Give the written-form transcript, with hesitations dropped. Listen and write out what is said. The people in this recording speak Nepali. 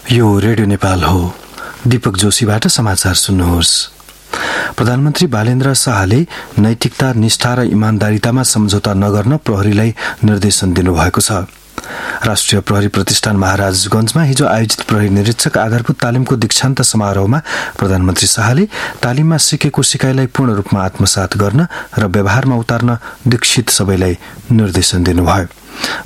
यो रेडियो नेपाल हो। दीपक जोशीबाट समाचार सुन्नुहोस्। प्रधानमन्त्री बालेन्द्र शाहले नैतिकता, निष्ठा र इमानदारितामा सम्झौता नगर्न प्रहरीलाई निर्देशन दिनुभएको छ। राष्ट्रिय प्रहरी प्रतिष्ठान महाराजगंजमा हिजो आयोजित प्रहरी निरीक्षक आधारभूत तालिमको दीक्षान्त समारोहमा प्रधानमन्त्री शाहले तालिममा सिकेको सिकाइलाई पूर्ण रूपमा आत्मसात गर्न र व्यवहारमा उतार्न दीक्षित सबैलाई निर्देशन दिनुभयो।